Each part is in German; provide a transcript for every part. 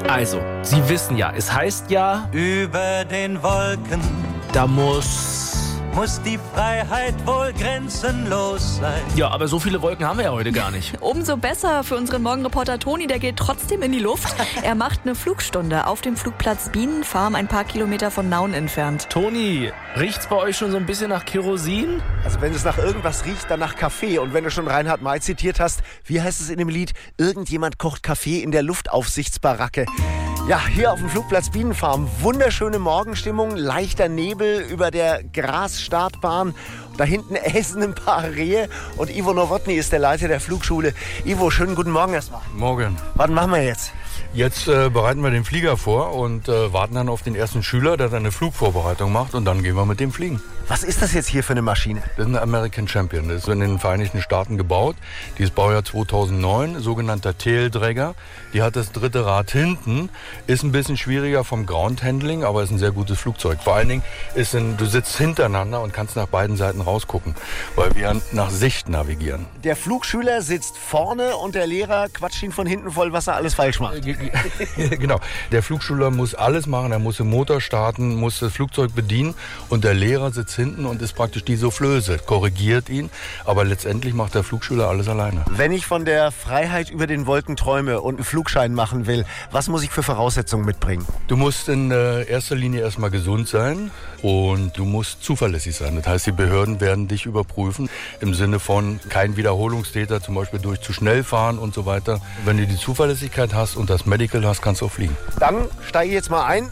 Also, Sie wissen ja, es heißt ja, Über den Wolken da muss die Freiheit wohl grenzenlos sein. Ja, aber so viele Wolken haben wir ja heute gar nicht. Umso besser für unseren Morgenreporter Toni, der geht trotzdem in die Luft. Er macht eine Flugstunde auf dem Flugplatz Bienenfarm, ein paar Kilometer von Nauen entfernt. Toni, riecht's bei euch schon so ein bisschen nach Kerosin? Also wenn es nach irgendwas riecht, dann nach Kaffee. Und wenn du schon Reinhard May zitiert hast, wie heißt es in dem Lied? Irgendjemand kocht Kaffee in der Luftaufsichtsbaracke. Ja, hier auf dem Flugplatz Bienenfarm. Wunderschöne Morgenstimmung, leichter Nebel über der Grasstartbahn. Da hinten essen ein paar Rehe. Und Ivo Nowotny ist der Leiter der Flugschule. Ivo, schönen guten Morgen erstmal. Morgen. Was machen wir jetzt? Jetzt bereiten wir den Flieger vor und warten dann auf den ersten Schüler, der seine Flugvorbereitung macht. Und dann gehen wir mit dem fliegen. Was ist das jetzt hier für eine Maschine? Das ist eine American Champion. Das ist in den Vereinigten Staaten gebaut. Die ist Baujahr 2009, sogenannter Taildragger. Die hat das dritte Rad hinten. Ist ein bisschen schwieriger vom Groundhandling, aber ist ein sehr gutes Flugzeug. Vor allen Dingen du sitzt hintereinander und kannst nach beiden Seiten rausgucken, weil wir nach Sicht navigieren. Der Flugschüler sitzt vorne und der Lehrer quatscht ihn von hinten voll, was er alles falsch macht. Genau. Der Flugschüler muss alles machen. Er muss den Motor starten, muss das Flugzeug bedienen und der Lehrer sitzt hinten und ist praktisch die Soufflöse, korrigiert ihn. Aber letztendlich macht der Flugschüler alles alleine. Wenn ich von der Freiheit über den Wolken träume und einen Flugschein machen will, was muss ich für Voraussetzungen mitbringen? Du musst in erster Linie erstmal gesund sein und du musst zuverlässig sein. Das heißt, die Behörden werden dich überprüfen im Sinne von kein Wiederholungstäter, zum Beispiel durch zu schnell fahren und so weiter. Wenn du die Zuverlässigkeit hast und das Medical hast, kannst du auch fliegen. Dann steige ich jetzt mal ein.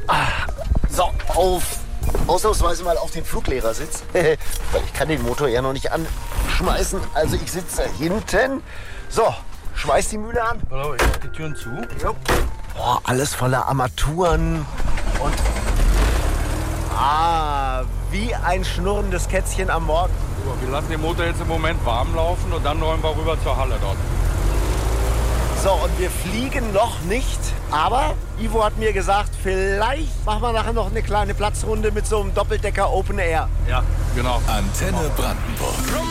So, ausnahmsweise mal auf den Fluglehrersitz. Weil ich kann den Motor ja noch nicht anschmeißen. Also ich sitze hinten. So, schmeiß die Mühle an. Hallo, ich mach die Türen zu. Jo. Boah, alles voller Armaturen und wie ein schnurrendes Kätzchen am Morgen. Wir lassen den Motor jetzt im Moment warm laufen und dann rollen wir rüber zur Halle dort. So, und wir fliegen noch nicht, aber Ivo hat mir gesagt, vielleicht machen wir nachher noch eine kleine Platzrunde mit so einem Doppeldecker Open Air. Ja, genau. Antenne Brandenburg.